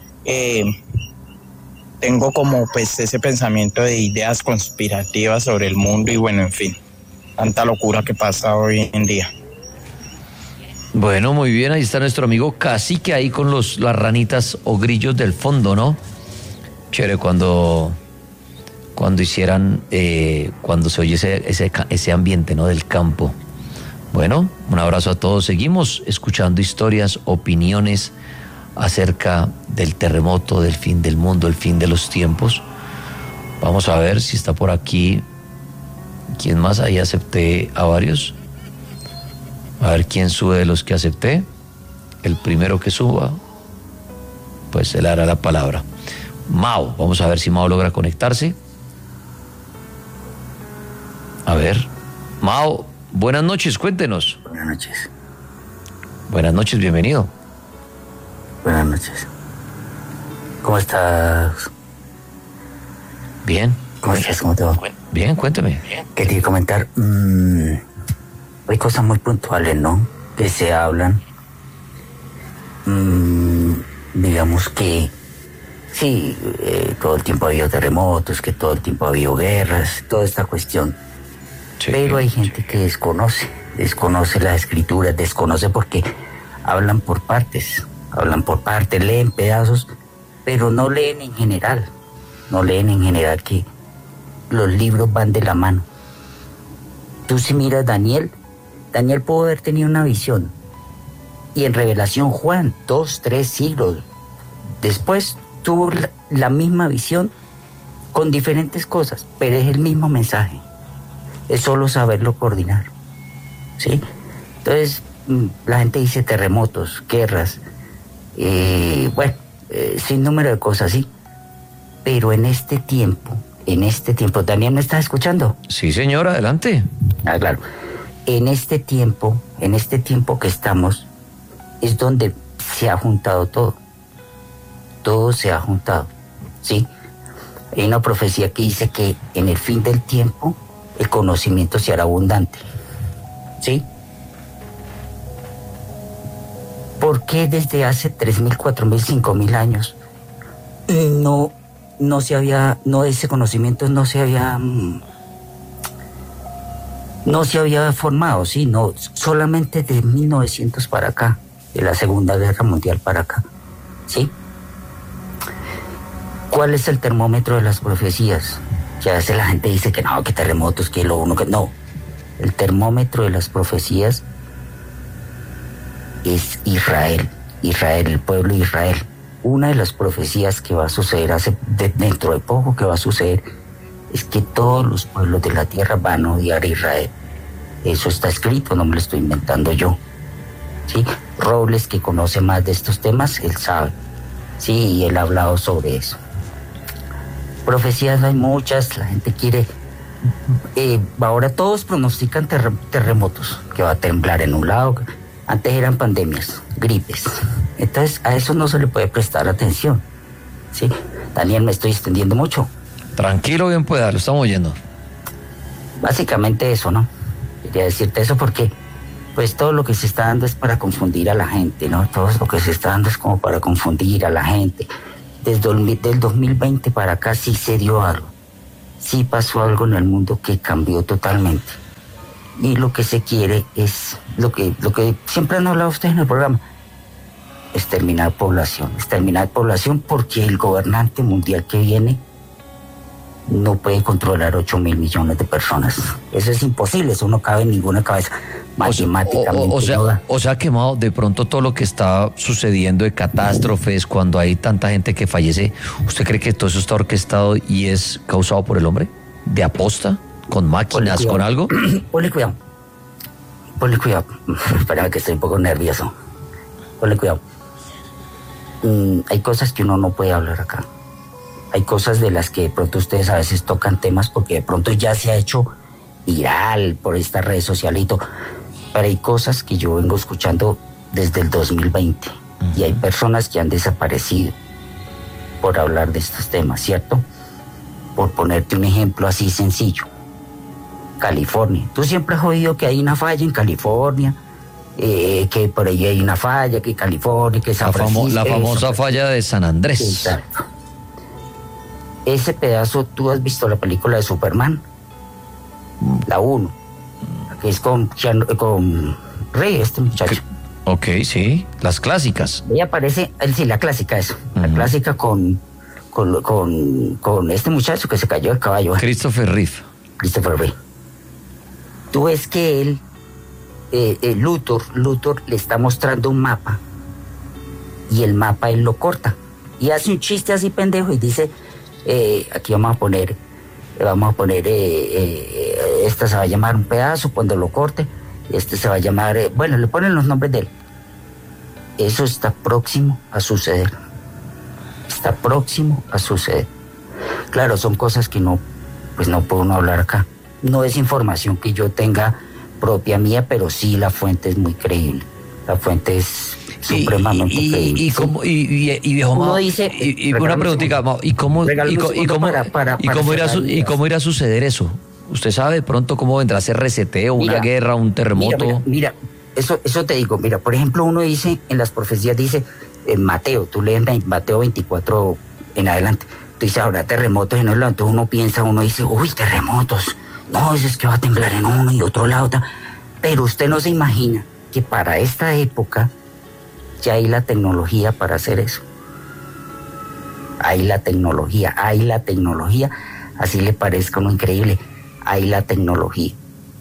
tengo como pues ese pensamiento de ideas conspirativas sobre el mundo y bueno, en fin, tanta locura que pasa hoy en día. Bueno, muy bien, ahí está nuestro amigo Cacique ahí con las ranitas o grillos del fondo, ¿no? Chévere cuando hicieran, cuando se oye ese ambiente, ¿no? Del campo. Bueno, un abrazo a todos. Seguimos escuchando historias, opiniones acerca del terremoto, del fin del mundo, el fin de los tiempos. Vamos a ver si está por aquí. ¿Quién más? Ahí acepté a varios. A ver quién sube de los que acepté. El primero que suba, pues se le hará la palabra. Mao, vamos a ver si Mao logra conectarse. A ver, Mao, buenas noches, cuéntenos. Buenas noches. Buenas noches, bienvenido. Buenas noches. ¿Cómo estás? Bien. ¿Cómo estás? ¿Cómo te va? Bien, cuénteme. Quería comentar, hay cosas muy puntuales, ¿no? Que se hablan. Digamos que sí, todo el tiempo ha habido terremotos, que todo el tiempo ha habido guerras, toda esta cuestión. Sí, pero hay gente que desconoce las escrituras, desconoce porque hablan por partes, leen pedazos, pero no leen en general que los libros van de la mano. Tú si miras Daniel pudo haber tenido una visión, y en Revelación Juan, 2, 3 siglos después, tuvo la misma visión con diferentes cosas, pero es el mismo mensaje. Es solo saberlo coordinar, ¿sí? Entonces, la gente dice terremotos, guerras, sin número de cosas, ¿sí? Pero en este tiempo, ¿Daniel me está escuchando? Sí, señor, adelante. Ah, claro. En este tiempo que estamos, es donde se ha juntado todo. Todo se ha juntado, ¿sí? Hay una profecía que dice que en el fin del tiempo el conocimiento se hará abundante, ¿sí? ¿Por qué desde hace 3.000, 4.000, 5.000 años ese conocimiento no se había formado, ¿sí? No, solamente de 1900 para acá, de la Segunda Guerra Mundial para acá, ¿sí? ¿Cuál es el termómetro de las profecías? Que a veces la gente dice que no, que terremotos, que lo uno, que no. El termómetro de las profecías es Israel, el pueblo de Israel. Una de las profecías que va a suceder dentro de poco que va a suceder es que todos los pueblos de la tierra van a odiar a Israel. Eso está escrito, no me lo estoy inventando yo, ¿sí? Robles, que conoce más de estos temas, él sabe, sí, y él ha hablado sobre eso. Profecías hay muchas, la gente quiere... ahora todos pronostican terremotos, que va a temblar en un lado. Antes eran pandemias, gripes. Entonces a eso no se le puede prestar atención, ¿sí? Daniel, me estoy extendiendo mucho. Tranquilo, bien pueda, lo estamos oyendo. Básicamente eso, ¿no? Quería decirte eso porque pues todo lo que se está dando es para confundir a la gente, ¿no? Todo lo que se está dando es como para confundir a la gente. Desde el 2020 para acá sí se dio algo. Sí pasó algo en el mundo que cambió totalmente. Y lo que se quiere es lo que siempre han hablado ustedes en el programa. Exterminar población porque el gobernante mundial que viene no puede controlar 8.000 millones de personas. Eso es imposible, eso no cabe en ninguna cabeza. Matemáticamente. O sea, Quemado, de pronto todo lo que está sucediendo de catástrofes, cuando hay tanta gente que fallece, ¿usted cree que todo eso está orquestado y es causado por el hombre? ¿De aposta? ¿Con máquinas? ¿Con algo? Ponle cuidado. Espérame que estoy un poco nervioso. Ponle cuidado. Hay cosas que uno no puede hablar acá. Hay cosas de las que de pronto ustedes a veces tocan temas porque de pronto ya se ha hecho viral por estas redes sociales y todo. Pero hay cosas que yo vengo escuchando desde el 2020 y hay personas que han desaparecido por hablar de estos temas, ¿cierto? Por ponerte un ejemplo así sencillo. California. Tú siempre has oído que hay una falla en California, que por ahí hay una falla, que California, que San Francisco. La famosa falla de San Andrés. Exacto. Ese pedazo, ¿tú has visto la película de Superman? La 1, que es con Rey, este muchacho. Ok, sí, las clásicas. Ella aparece, sí, la clásica eso, la clásica con este muchacho que se cayó del caballo. Christopher Reeve. Tú ves que él, Luthor le está mostrando un mapa y el mapa él lo corta y hace un chiste así pendejo y dice, aquí vamos a poner, esta se va a llamar un pedazo cuando lo corte, este se va a llamar, bueno, le ponen los nombres de él. Eso está próximo a suceder. Claro, son cosas que no puedo uno hablar acá. No es información que yo tenga propia mía, pero sí la fuente es muy creíble. La fuente es supremamente creíble. Y viejo Mao, y una preguntita, Mao, ¿y cómo irá a suceder eso? ¿Usted sabe de pronto cómo vendrá a ser reseteo, una guerra, un terremoto? Mira, eso te digo. Mira, por ejemplo, uno dice, en las profecías dice, en Mateo, tú lees Mateo 24 en adelante, tú dices, habrá terremotos en el lado, entonces uno dice, uy, terremotos. No, eso es que va a temblar en uno y otro lado. Pero usted no se imagina que para esta época ya hay la tecnología para hacer eso. Hay la tecnología, así le parezca uno increíble, hay la tecnología,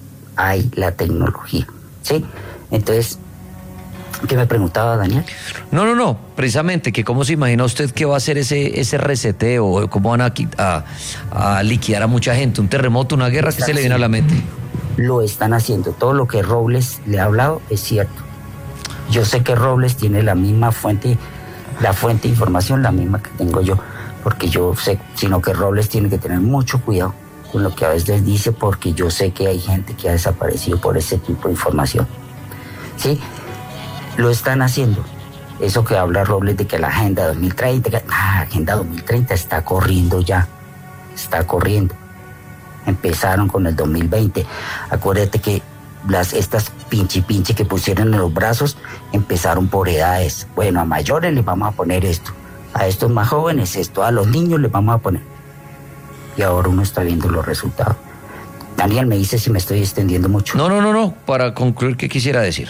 ¿sí? Entonces, ¿qué me preguntaba, Daniel? No, precisamente, que cómo se imagina usted que va a hacer ese reseteo, cómo van a liquidar a mucha gente, un terremoto, una guerra, ¿qué se le viene a la mente? Lo están haciendo, todo lo que Robles le ha hablado es cierto. Yo sé que Robles tiene la misma fuente, la fuente de información, la misma que tengo yo, porque yo sé, sino que Robles tiene que tener mucho cuidado con lo que a veces dice, porque yo sé que hay gente que ha desaparecido por ese tipo de información, ¿sí? Lo están haciendo. Eso que habla Robles de que la Agenda 2030, la Agenda 2030 está corriendo ya, está corriendo. Empezaron con el 2020. Acuérdate que estas pinche que pusieron en los brazos empezaron por edades. Bueno, a mayores les vamos a poner esto, a estos más jóvenes esto, a los niños les vamos a poner. Y ahora uno está viendo los resultados. Daniel, me dice si me estoy extendiendo mucho. No. Para concluir, ¿qué quisiera decir?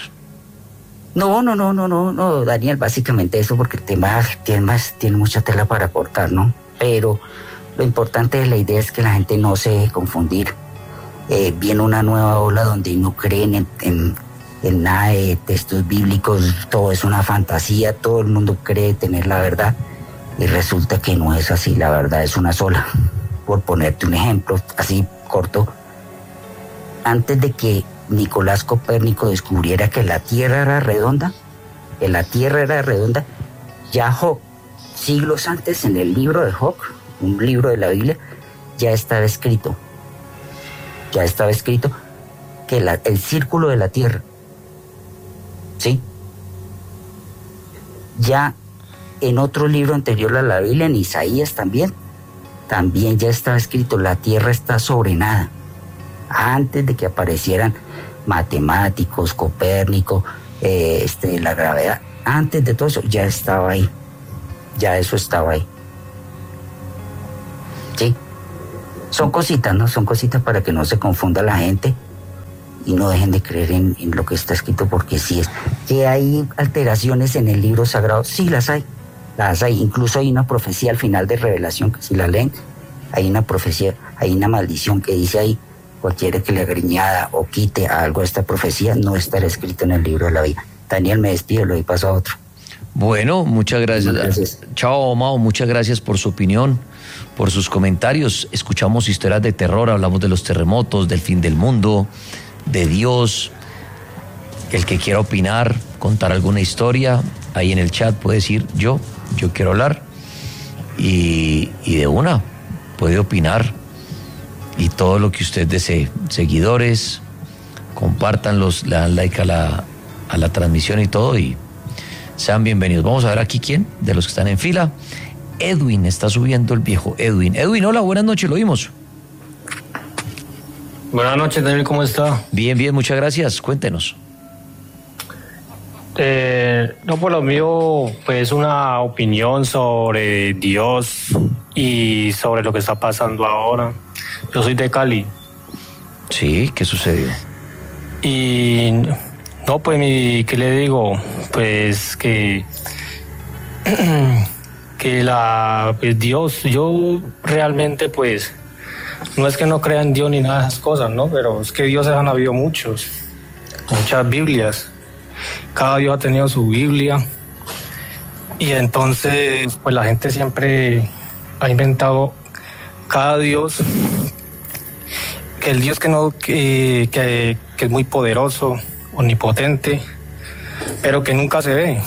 No, Daniel, básicamente eso, porque el tema tiene mucha tela para cortar, ¿no? Pero lo importante de la idea es que la gente no se deje confundir. Viene una nueva ola donde no creen en nada de textos bíblicos, todo es una fantasía, todo el mundo cree tener la verdad y resulta que no es así, la verdad es una sola. Por ponerte un ejemplo así corto, antes de que Nicolás Copérnico descubriera que la Tierra era redonda, ya Job, siglos antes en el libro de Job, un libro de la Biblia, ya estaba escrito que el círculo de la Tierra, ¿sí? Ya en otro libro anterior a la Biblia, en Isaías también ya estaba escrito, la tierra está sobre nada. Antes de que aparecieran matemáticos, Copérnico, la gravedad, antes de todo eso ya estaba ahí, ya eso estaba ahí. Sí, son cositas, ¿no? Son cositas para que no se confunda la gente y no dejen de creer en lo que está escrito, porque sí es. Que hay alteraciones en el libro sagrado, sí las hay. Incluso hay una profecía al final de Revelación, que si la leen, hay una profecía, hay una maldición que dice ahí, cualquiera que le agriñada o quite algo a esta profecía no estará escrito en el libro de la vida. Daniel, me despido, lo doy paso a otro. Bueno, muchas gracias. Chao, Mao, muchas gracias por su opinión, por sus comentarios. Escuchamos historias de terror, hablamos de los terremotos, del fin del mundo, de Dios. El que quiera opinar, contar alguna historia, ahí en el chat puede decir yo quiero hablar, y de una puede opinar, y todo lo que usted desee. Seguidores, compártanlos, le dan like a la transmisión y todo, y sean bienvenidos. Vamos a ver aquí quién de los que están en fila. Edwin está subiendo, el viejo Edwin. Edwin, hola, buenas noches, lo oímos. Buenas noches, Daniel, ¿cómo está? Bien, muchas gracias, cuéntenos. No, por lo mío, pues una opinión sobre Dios y sobre lo que está pasando ahora. Yo soy de Cali. Sí, ¿qué sucedió? Y no, pues ¿qué le digo? Pues que pues Dios, yo realmente pues no es que no crea en Dios ni nada de esas cosas, ¿no? Pero es que Dioses han habido muchas Biblias. Cada Dios ha tenido su Biblia, y entonces pues la gente siempre ha inventado cada Dios, que el Dios que es muy poderoso, omnipotente, pero que nunca se ve.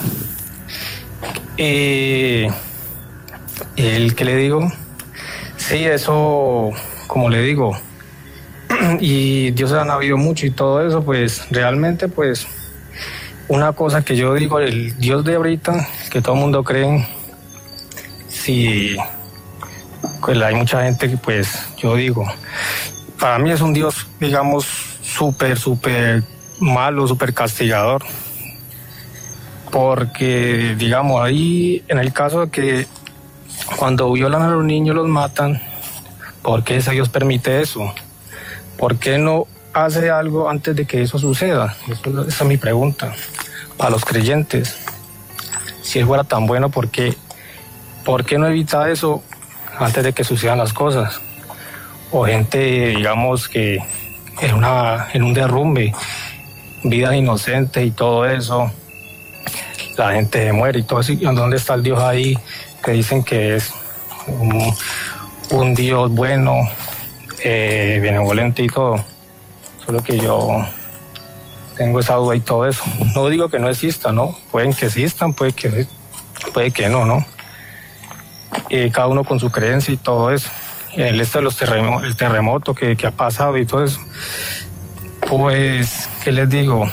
El que le digo, sí, eso, como le digo, y Dioses han habido mucho y todo eso, pues realmente pues una cosa que yo digo, el Dios de ahorita, que todo el mundo cree, sí, pues hay mucha gente que pues yo digo, para mí es un Dios, digamos, súper malo, súper castigador, porque digamos ahí en el caso de que cuando violan a los niños los matan, ¿por qué ese Dios permite eso? ¿Por qué no hace algo antes de que eso suceda? Esa es mi pregunta para los creyentes. Si él fuera tan bueno, ¿por qué no evita eso antes de que sucedan las cosas? O gente, digamos, que en un derrumbe, vidas inocentes y todo eso, la gente muere y todo eso. ¿Dónde está el Dios ahí que dicen que es un Dios bueno, benevolente y todo? Solo que yo tengo esa duda y todo eso. No digo que no exista, ¿no? Pueden que existan, puede que no. Cada uno con su creencia y todo eso. El de los el terremoto que ha pasado y todo eso. Pues, ¿qué les digo?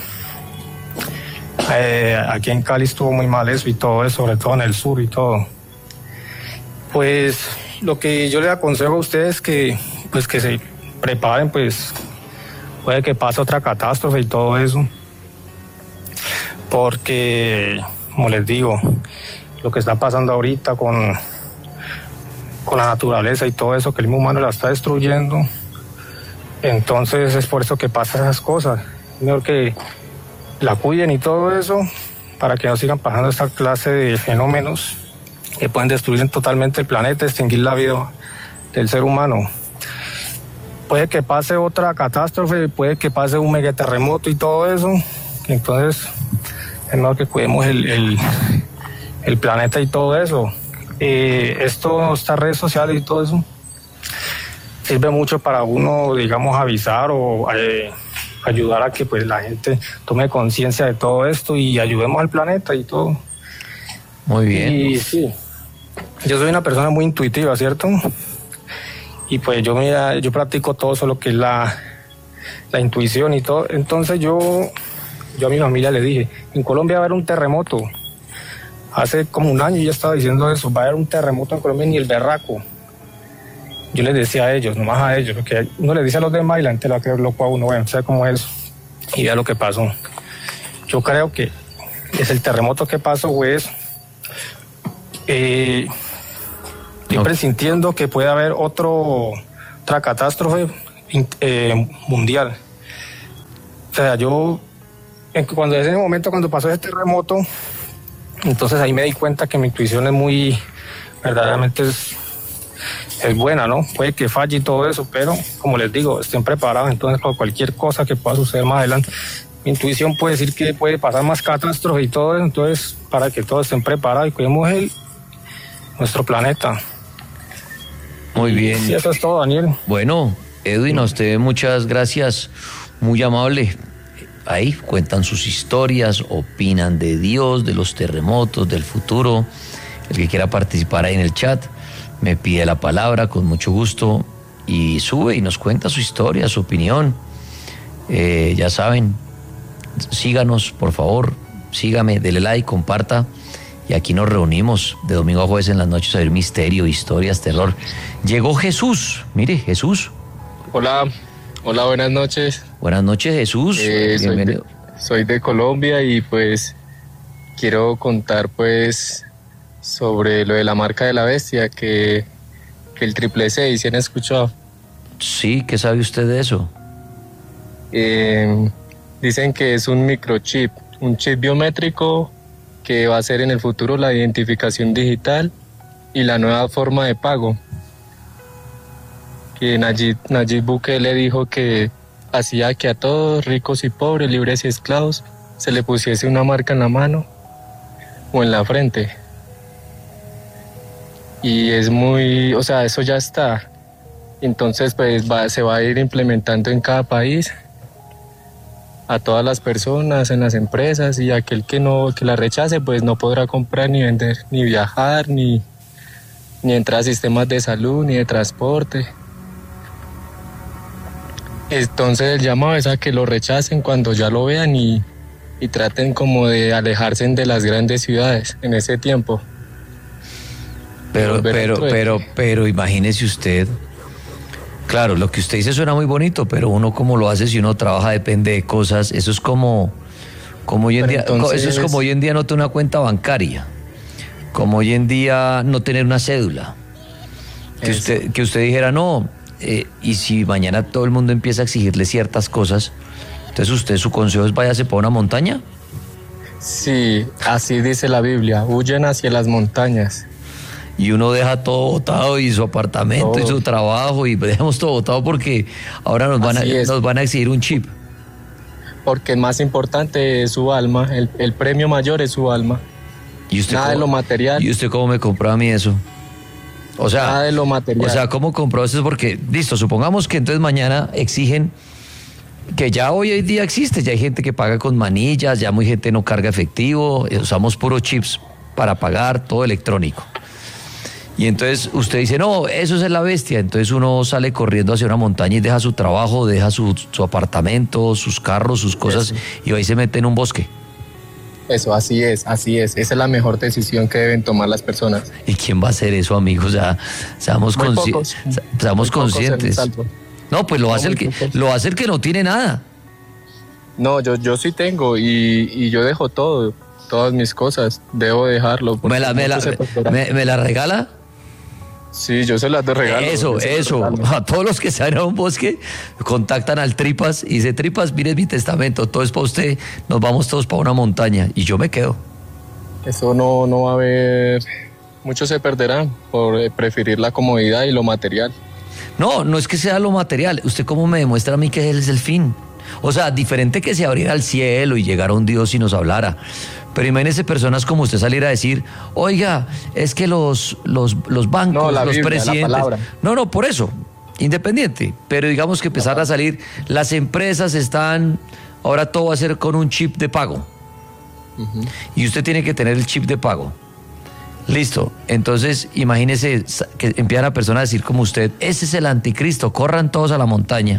Aquí en Cali estuvo muy mal eso y todo eso, sobre todo en el sur y todo. Pues, lo que yo les aconsejo a ustedes es que se preparen, pues, puede que pase otra catástrofe y todo eso, porque, como les digo, lo que está pasando ahorita con la naturaleza y todo eso, que el mismo humano la está destruyendo, entonces es por eso que pasan esas cosas. Mejor que la cuiden y todo eso, para que no sigan pasando esta clase de fenómenos que pueden destruir totalmente el planeta, extinguir la vida del ser humano. Puede que pase otra catástrofe, puede que pase un megaterremoto y todo eso, entonces es mejor que cuidemos el planeta y todo eso. Estas redes sociales y todo eso sirve mucho para uno, digamos, avisar o ayudar a que pues la gente tome conciencia de todo esto y ayudemos al planeta y todo. Muy bien. Y sí, yo soy una persona muy intuitiva, ¿cierto? Y pues yo practico todo eso, lo que es la intuición y todo. Entonces yo a mi familia le dije, en Colombia va a haber un terremoto. Hace como un año ya estaba diciendo eso, va a haber un terremoto en Colombia ni el berraco. Yo les decía a ellos, nomás a ellos, porque uno les dice a los demás y la gente lo va a creer loco a uno, bueno, ¿sabe cómo es? Y vea lo que pasó. Yo creo que es el terremoto que pasó, pues, estoy presintiendo que puede haber otra catástrofe mundial. O sea, cuando ese momento, cuando pasó ese terremoto, entonces ahí me di cuenta que mi intuición es muy, verdaderamente es buena, ¿no? Puede que falle y todo eso, pero como les digo, estén preparados entonces para cualquier cosa que pueda suceder más adelante. Mi intuición puede decir que puede pasar más catástrofe y todo eso, entonces para que todos estén preparados y cuidemos nuestro planeta. Muy bien. Sí, eso es todo, Daniel. Bueno, Edwin, a usted muchas gracias, muy amable. Ahí cuentan sus historias, opinan de Dios, de los terremotos, del futuro. El que quiera participar ahí en el chat, me pide la palabra con mucho gusto y sube y nos cuenta su historia, su opinión. Ya saben, síganos, por favor, sígame, dele like, comparta. Y aquí nos reunimos de domingo a jueves en las noches a ver misterio, historias, terror. Llegó Jesús, mire, Jesús. Hola, buenas noches. Buenas noches, Jesús. Bienvenido. Soy de Colombia y pues quiero contar pues sobre lo de la marca de la bestia, que el 666, ¿sí han escuchado? Sí, ¿qué sabe usted de eso? Dicen que es un microchip, un chip biométrico que va a ser en el futuro la identificación digital y la nueva forma de pago. Que Nayib Bukele dijo que hacía que a todos, ricos y pobres, libres y esclavos, se le pusiese una marca en la mano o en la frente. Y es muy, o sea, eso ya está. Entonces, pues se va a ir implementando en cada país, a todas las personas, en las empresas, y aquel que la rechace, pues no podrá comprar ni vender, ni viajar, ni entrar a sistemas de salud, ni de transporte. Entonces el llamado es a que lo rechacen cuando ya lo vean y traten como de alejarse de las grandes ciudades en ese tiempo. Pero imagínese usted, claro, lo que usted dice suena muy bonito, pero uno cómo lo hace si uno trabaja depende de cosas. Eso es como hoy en día, entonces, eso es como hoy en día no tener una cuenta bancaria, como hoy en día no tener una cédula. Que usted dijera no, y si mañana todo el mundo empieza a exigirle ciertas cosas, entonces su consejo es váyase para una montaña. Sí, así dice la Biblia, huyen hacia las montañas. Y uno deja todo botado y su apartamento y su trabajo y dejamos todo botado porque ahora nos van a exigir un chip. Porque el más importante es su alma, el premio mayor es su alma. Nada de lo material. ¿Y usted cómo me compró a mí eso? O sea, nada de lo material. O sea, ¿cómo compró eso? Porque, listo, supongamos que entonces mañana exigen que ya hoy en día existe, ya hay gente que paga con manillas, ya muy gente no carga efectivo, usamos puros chips para pagar, todo electrónico. Y entonces usted dice, no, eso es la bestia. Entonces uno sale corriendo hacia una montaña y deja su trabajo, deja su apartamento, sus carros, sus cosas, eso. Y ahí se mete en un bosque. Eso, así es. Esa es la mejor decisión que deben tomar las personas. ¿Y quién va a hacer eso, amigos? O sea, seamos conscientes. No, pues lo hace el que no tiene nada. No, yo sí tengo y yo dejo todo, todas mis cosas, debo dejarlo. ¿Me la regala? Sí, yo se las doy regalo. Eso. A todos los que salen a un bosque, contactan al Tripas y dice, Tripas, mire mi testamento, todo es para usted, nos vamos todos para una montaña y yo me quedo. Eso no va a haber, muchos se perderán por preferir la comodidad y lo material. No es que sea lo material, usted cómo me demuestra a mí que él es el fin. O sea, diferente que se abriera el cielo y llegara un Dios y nos hablara. Pero imagínese personas como usted salir a decir, oiga, es que los bancos, los presidentes... No, por eso, independiente. Pero digamos que empezar a salir, las empresas están, ahora todo va a ser con un chip de pago. Uh-huh. Y usted tiene que tener el chip de pago. Listo, entonces imagínese que empiezan a personas a decir como usted, ese es el anticristo, corran todos a la montaña.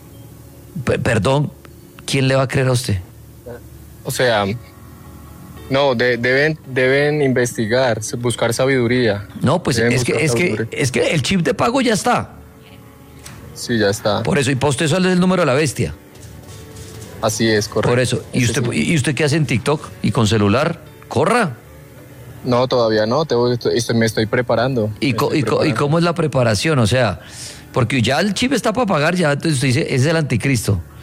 Perdón, ¿quién le va a creer a usted? O sea, No, deben investigar, buscar sabiduría. No, pues es que el chip de pago ya está. Sí, ya está. Por eso, y para usted sale el número de la bestia. Así es, correcto. Por eso. ¿Y usted qué hace en TikTok? ¿Y con celular? ¡Corra! No, todavía no, me estoy preparando. ¿Y cómo es la preparación? O sea, porque ya el chip está para pagar, ya entonces usted dice, es el anticristo.